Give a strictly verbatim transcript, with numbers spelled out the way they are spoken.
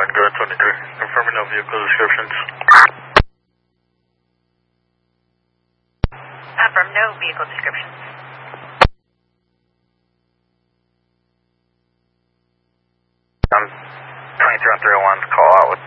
go to twenty-three. Confirming no vehicle descriptions. Confirm no vehicle descriptions. Um, twenty-three on three oh one's call out with